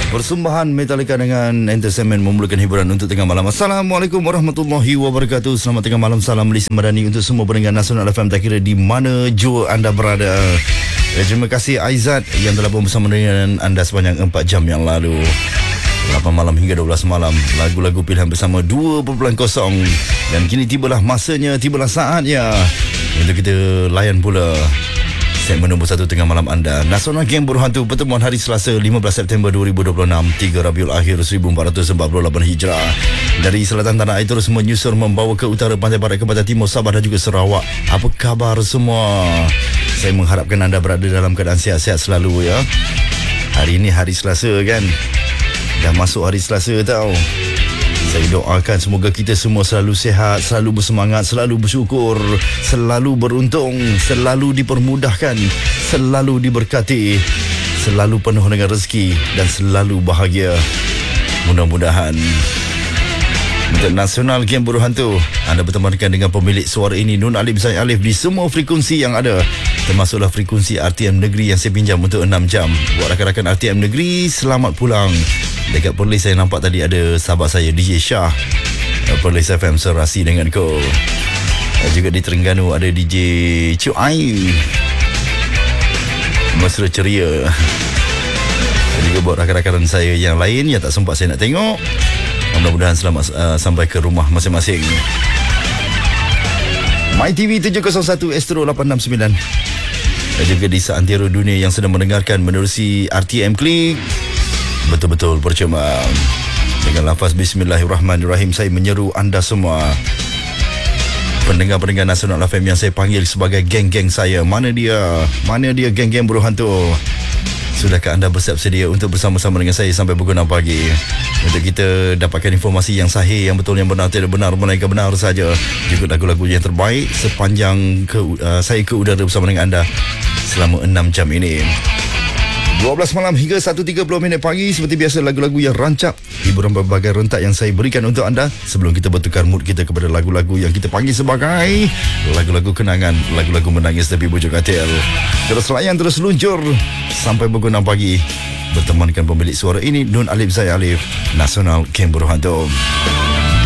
Persembahan Metallica dengan Entertainment memulakan hiburan untuk tengah malam. Assalamualaikum warahmatullahi wabarakatuh. Selamat tengah malam, salam Malaysia Madani untuk semua pendengar Nasional FM, tak kira di mana jua anda berada. Terima kasih Aizat yang telah bersama dengan anda sepanjang 4 jam yang lalu. 8 malam hingga 12 malam, lagu-lagu pilihan bersama 2.0. Dan kini tibalah masanya, tibalah saatnya untuk kita layan pula segmen nombor 1 tengah malam anda. Nasional Geng Berhantu, pertemuan hari Selasa 15 September 2026, 3 Rabiul Akhir 1448 Hijrah. Dari selatan tanah air terus menyusur membawa ke utara, pantai barat, ke barat, timur, Sabah dan juga Sarawak. Apa khabar semua? Saya mengharapkan anda berada dalam keadaan sihat-sihat selalu ya. Hari ini hari Selasa kan? Dah masuk hari Selasa tau. Saya doakan semoga kita semua selalu sihat, selalu bersemangat, selalu bersyukur, selalu beruntung, selalu dipermudahkan, selalu diberkati, selalu penuh dengan rezeki dan selalu bahagia. Mudah-mudahan. Untuk Nasional Geng Berhantu, anda bertemankan dengan pemilik suara ini, Nun Alif Zain Alif, di semua frekuensi yang ada, termasuklah frekuensi RTM Negeri yang saya pinjam untuk 6 jam. Buat rakan-rakan RTM Negeri, selamat pulang. Dekat Perlis saya nampak tadi ada sahabat saya DJ Shah, Perlis FM serasi dengan kau. Juga di Terengganu ada DJ Cik Ain, mesra ceria. Dan juga buat rakan-rakan saya yang lain yang tak sempat saya nak tengok, mudah-mudahan selamat sampai ke rumah masing-masing. MyTV 701 Astro 869. Dan juga di seantero dunia yang sedang mendengarkan menerusi RTM Klik. Betul-betul percuma. Dengan lafaz Bismillahirrahmanirrahim, saya menyeru anda semua, pendengar-pendengar Nasional FM yang saya panggil sebagai geng-geng saya. Mana dia? Mana dia geng-geng Berhantu? Sudahkah anda bersiap sedia untuk bersama-sama dengan saya sampai pukul 6 pagi? Untuk kita dapatkan informasi yang sahih, yang betul, yang benar, tidak benar, melainkan benar saja. Juga lagu-lagu yang terbaik sepanjang saya ke udara bersama dengan anda selama 6 jam ini. 12 malam hingga 1.30 minit pagi. Seperti biasa, lagu-lagu yang rancak, hiburan berbagai rentak yang saya berikan untuk anda sebelum kita bertukar mood kita kepada lagu-lagu yang kita panggil sebagai lagu-lagu kenangan, lagu-lagu menangis tapi bujuk katil. Terus layan, terus luncur sampai pukul 6 pagi. Bertemankan pemilik suara ini, Nun Alif Zain Alif, Nasional Geng Berhantu.